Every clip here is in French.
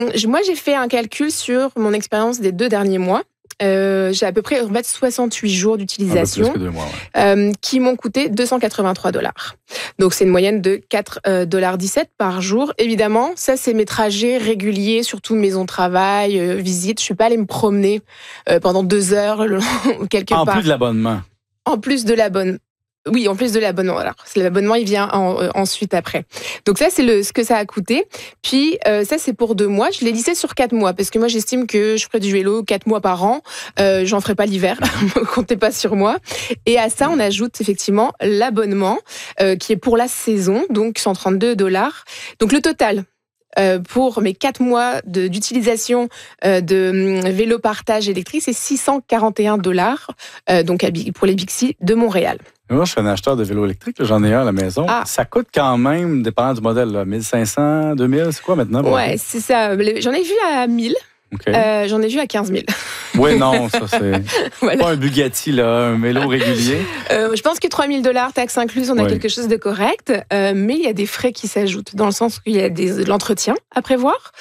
Moi, j'ai fait un calcul sur mon expérience des 2 derniers mois. J'ai à peu près 68 jours d'utilisation. Un peu plus que 2 mois, ouais. Qui m'ont coûté $283. Donc, c'est une moyenne de $4,17 par jour. Évidemment, ça, c'est mes trajets réguliers, surtout maison-travail, visite. Je ne suis pas allée me promener pendant 2 heures quelque part. En plus de l'abonnement. En plus de l'abonnement. Oui, en plus de l'abonnement. Alors, l'abonnement, il vient ensuite après. Donc ça, c'est ce que ça a coûté. Puis ça, c'est pour 2 mois. Je l'ai lissé sur 4 mois parce que moi, j'estime que je ferai du vélo 4 mois par an. J'en ferai pas l'hiver. Comptez pas sur moi. Et à ça, on ajoute effectivement l'abonnement qui est pour la saison, donc $132. Donc le total. Pour mes 4 mois d'utilisation de vélo partage électrique, c'est $641, donc pour les Bixi de Montréal. Moi, je suis un acheteur de vélo électrique. J'en ai un à la maison. Ah. Ça coûte quand même, dépendant du modèle, là, 1500, 2000, c'est quoi maintenant? Ouais, c'est ça. J'en ai vu à 1000. Okay. J'en ai vu à 15 000. Oui, non, ça c'est voilà. Pas un Bugatti, là, un vélo régulier. Je pense que $3,000, taxes incluses, on a quelque chose de correct. Mais il y a des frais qui s'ajoutent, dans le sens qu'il y a de l'entretien à prévoir.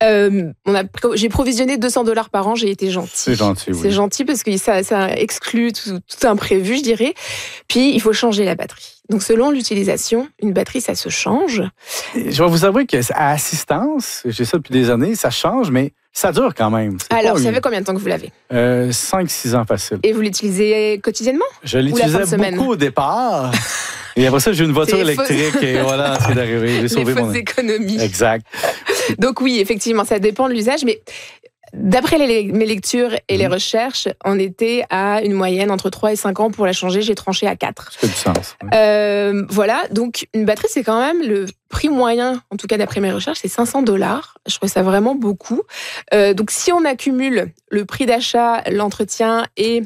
J'ai provisionné $200 par an, j'ai été gentille. C'est gentil, oui. C'est gentil parce que ça exclut tout imprévu, je dirais. Puis, il faut changer la batterie. Donc, selon l'utilisation, une batterie, ça se change. Je vais vous avouer qu'à assistance, j'ai ça depuis des années, ça change, mais ça dure quand même. Alors, ça fait combien de temps que vous l'avez? 5-6 ans facile. Et vous l'utilisez quotidiennement? Je l'utilisais beaucoup au départ. Et après ça, j'ai une voiture électrique et voilà, c'est d'arriver. J'ai sauvé mon économies. Exact. Donc oui, effectivement, ça dépend de l'usage, mais d'après mes lectures et les recherches, on était à une moyenne entre 3 et 5 ans pour la changer. J'ai tranché à 4. Ça fait du sens. Oui. Voilà, donc une batterie, c'est quand même le prix moyen, en tout cas d'après mes recherches, c'est $500. Je trouve ça vraiment beaucoup. Donc si on accumule le prix d'achat, l'entretien et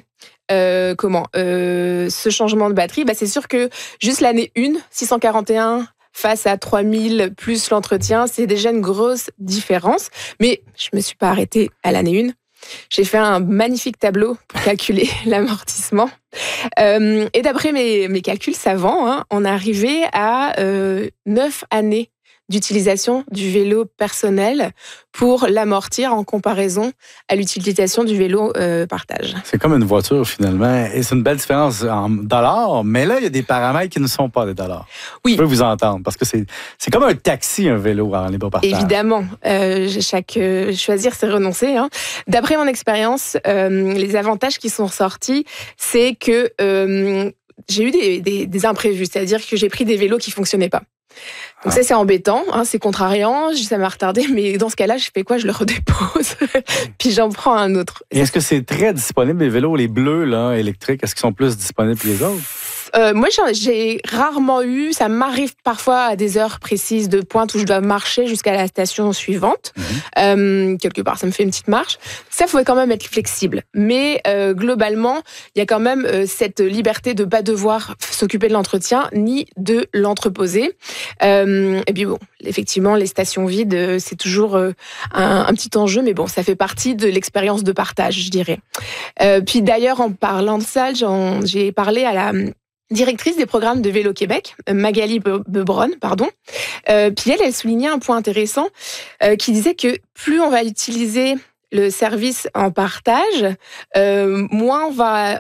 ce changement de batterie, c'est sûr que juste l'année 1, 641 face à 3000 plus l'entretien, c'est déjà une grosse différence. Mais je me suis pas arrêtée à l'année 1. J'ai fait un magnifique tableau pour calculer l'amortissement. Et d'après mes calculs savants, on est arrivé à 9 années d'utilisation du vélo personnel pour l'amortir en comparaison à l'utilisation du vélo partage. C'est comme une voiture finalement, et c'est une belle différence en dollars, mais là, il y a des paramètres qui ne sont pas des dollars. Oui. Je peux vous entendre, parce que c'est comme un taxi, un vélo en libre partage. Évidemment, choisir, c'est renoncer. D'après mon expérience, les avantages qui sont ressortis, c'est que j'ai eu des imprévus, c'est-à-dire que j'ai pris des vélos qui ne fonctionnaient pas. Donc ça, c'est embêtant, c'est contrariant, ça m'a retardé, mais dans ce cas-là, je fais quoi? Je le redépose, puis j'en prends un autre. Et est-ce que c'est très disponible, les vélos, les bleus là, électriques, est-ce qu'ils sont plus disponibles que les autres? Moi, j'ai rarement eu, ça m'arrive parfois à des heures précises de pointe où je dois marcher jusqu'à la station suivante. Quelque part, ça me fait une petite marche. Ça, il faut quand même être flexible. Mais globalement, il y a quand même cette liberté de ne pas devoir s'occuper de l'entretien ni de l'entreposer. Et puis bon, effectivement, les stations vides, c'est toujours un petit enjeu, mais bon, ça fait partie de l'expérience de partage, je dirais. Puis d'ailleurs, en parlant de ça, j'ai parlé à la directrice des programmes de Vélo Québec, Magali Bebron, pardon. Puis elle soulignait un point intéressant qui disait que plus on va utiliser le service en partage, moins on va,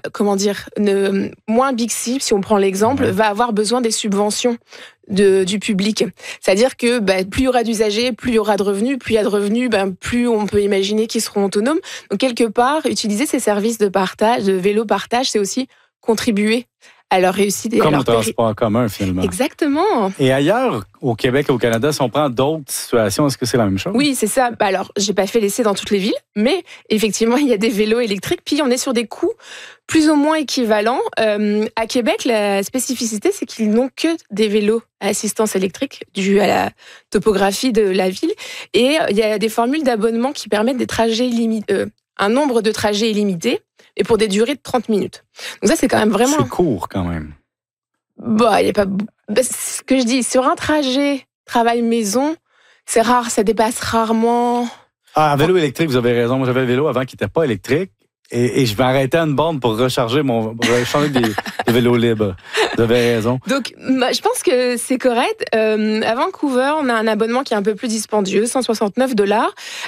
moins Bixi, si on prend l'exemple, va avoir besoin des subventions du public. C'est-à-dire que plus il y aura d'usagers, plus il y aura de revenus, plus il y a de revenus, plus on peut imaginer qu'ils seront autonomes. Donc quelque part, utiliser ces services de partage, de vélo partage, c'est aussi contribuer à leur réussite. Comme le transport en commun, finalement. Exactement. Et ailleurs, au Québec et au Canada, si on prend d'autres situations, est-ce que c'est la même chose? Oui, c'est ça. Alors, j'ai pas fait l'essai dans toutes les villes, mais effectivement, il y a des vélos électriques, puis on est sur des coûts plus ou moins équivalents. À Québec, la spécificité, c'est qu'ils n'ont que des vélos à assistance électrique, dû à la topographie de la ville. Et il y a des formules d'abonnement qui permettent des trajets un nombre de trajets illimité, et pour des durées de 30 minutes. Donc ça, c'est quand même vraiment... C'est court, quand même. Il y a pas... ce que je dis, sur un trajet travail-maison, c'est rare, ça dépasse rarement... Un vélo électrique, vous avez raison. Moi, j'avais le vélo avant qui n'était pas électrique. Et je vais arrêter à une borne pour recharger changer des vélos libres. Vous avez raison. Donc, je pense que c'est correct. À Vancouver, on a un abonnement qui est un peu plus dispendieux, $169.